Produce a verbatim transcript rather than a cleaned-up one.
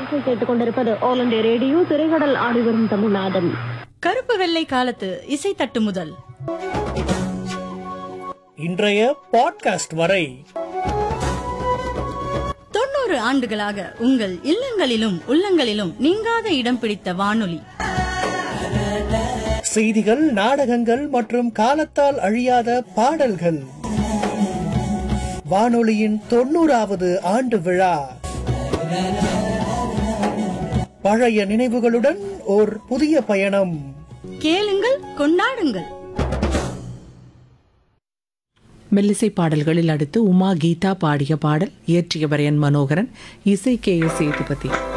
நேர்கள் கேட்டுக் கொண்டிருப்பது ஆல் இந்தியா ரேடியோ திரைக்கடல் ஆடிவரும் தமிழ்நாதம். கருப்பு வெள்ளை காலத்து இசை தட்டு முதல் இன்றைய பாட்காஸ்ட் வரை தொண்ணூறு ஆண்டுகளாக உங்கள் இல்லங்களிலும் உள்ளங்களிலும் நீங்காத இடம் பிடித்த வானொலி. செய்திகள், நாடகங்கள் மற்றும் காலத்தால் அழியாத பாடல்கள். வானொலியின் தொண்ணூறாவது ஆண்டு விழா. பழைய நினைவுகளுடன் ஓர் புதிய பயணம். கேளுங்கள், கொண்டாடுங்கள். மெல்லிசை பாடல்களில் அடுத்து உமா கீதா பாடிய பாடல் இயற்றியவர் என் மனோகரன், இசை கே எஸ் சேதுபதி.